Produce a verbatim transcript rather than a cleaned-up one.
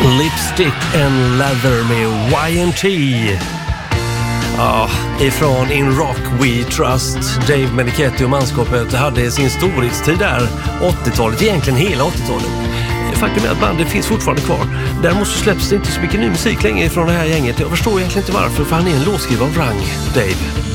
Lipstick and Leather med Y M T. Ja, ifrån In Rock We Trust. Dave Meniketti och manskapet hade sin storhetstid där, åttiotalet, egentligen hela åttiotalet. Faktum är att bandet finns fortfarande kvar. Däremot så släpps det inte så mycket ny musik längre från det här gänget. Jag förstår egentligen inte varför, för han är en låtskrivare av rang, Dave.